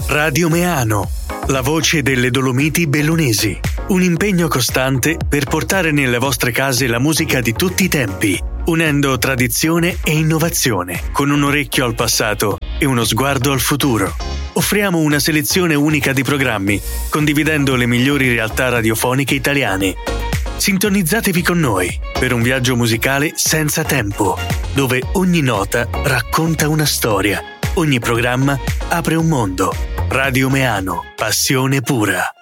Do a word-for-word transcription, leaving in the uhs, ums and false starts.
Radio Meano, la voce delle Dolomiti bellunesi. Un impegno costante per portare nelle vostre case la musica di tutti i tempi, unendo tradizione e innovazione, con un orecchio al passato e uno sguardo al futuro. Offriamo una selezione unica di programmi, condividendo le migliori realtà radiofoniche italiane. Sintonizzatevi con noi per un viaggio musicale senza tempo, dove ogni nota racconta una storia, ogni programma apre un mondo. Radio Meano, passione pura.